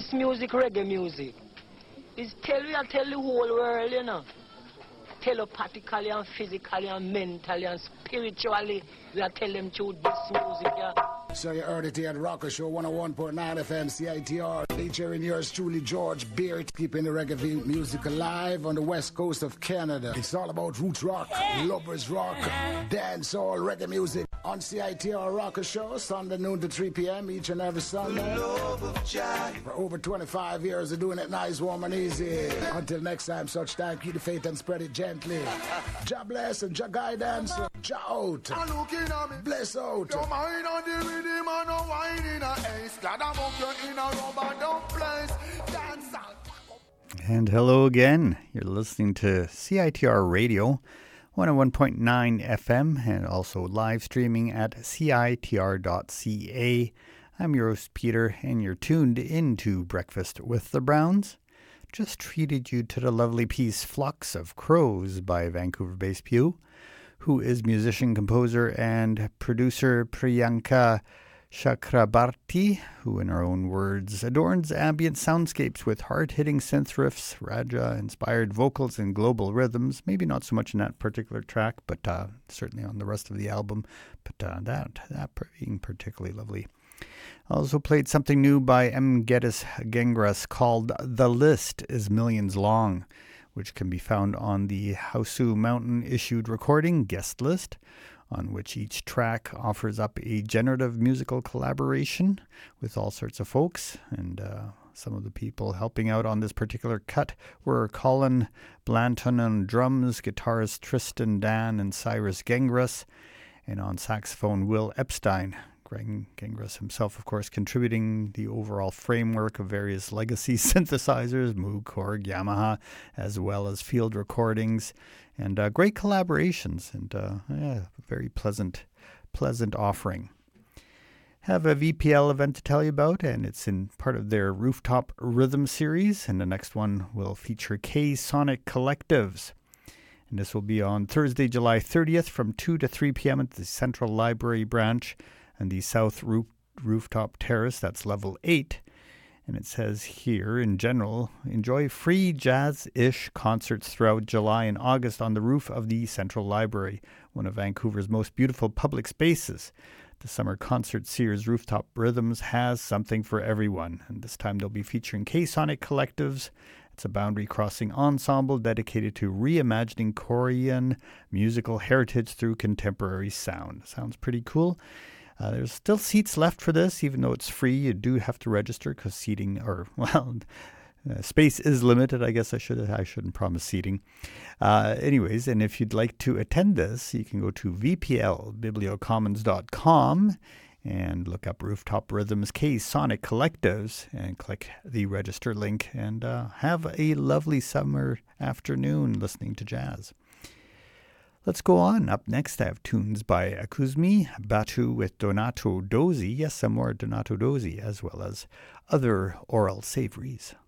this music, reggae music, is tell the whole world, you know. Telepathically and physically and mentally and spiritually, we are telling them to this music, yeah. So you heard it here at Rocker Show 101.9 FM CITR, featuring yours truly, George Beard, keeping the reggae music alive on the west coast of Canada. It's all about roots rock, lovers rock, dancehall, reggae music on CITR Rocker Show, Sunday noon to 3 p.m. each and every Sunday. For over 25 years of doing it nice, warm and easy. Until next time, such time, keep the faith and spread it gently. Jah bless and Jah guidance, Jah out, bless out. And hello again. You're listening to CITR Radio, 101.9 FM, and also live streaming at CITR.ca. I'm your host, Peter, and you're tuned into Breakfast with the Browns. Just treated you to the lovely piece Flux of Crows by Vancouver-based Pew, who is musician, composer, and producer Priyanka Chakrabarti, who in her own words adorns ambient soundscapes with hard-hitting synth riffs, Raja-inspired vocals, and global rhythms. Maybe not so much in that particular track, but certainly on the rest of the album. But that being particularly lovely. I also played something new by M. Geddes Gengras called The List is Millions Long, which can be found on the Hausu Mountain issued recording guest list, on which each track offers up a generative musical collaboration with all sorts of folks. And some of the people helping out on this particular cut were Colin Blanton on drums, guitarist Tristan Dan and Cyrus Gengras, and on saxophone Will Epstein. Greg Gengras himself, of course, contributing the overall framework of various legacy synthesizers, Moog, Korg, Yamaha, as well as field recordings, and great collaborations, and very pleasant offering. Have a VPL event to tell you about, and it's in part of their Rooftop Rhythm series, and the next one will feature K-Sonic Collectives. And this will be on Thursday, July 30th from 2 to 3 p.m. at the Central Library branch and the South Rooftop Terrace, that's level 8. And it says here, in general, enjoy free jazz-ish concerts throughout July and August on the roof of the Central Library, one of Vancouver's most beautiful public spaces. The summer concert series Rooftop Rhythms has something for everyone. And this time they'll be featuring K-Sonic Collectives. It's a boundary-crossing ensemble dedicated to reimagining Korean musical heritage through contemporary sound. Sounds pretty cool. There's still seats left for this, even though it's free. You do have to register because space is limited. I guess I shouldn't promise seating. Anyways, and if you'd like to attend this, you can go to vplbibliocommons.com and look up Rooftop Rhythms K-Sonic Collectives and click the register link and have a lovely summer afternoon listening to jazz. Let's go on. Up next, I have tunes by Akuzmi, Batu with Donato Dozzi, yes, some more Donato Dozzi, as well as other oral savories.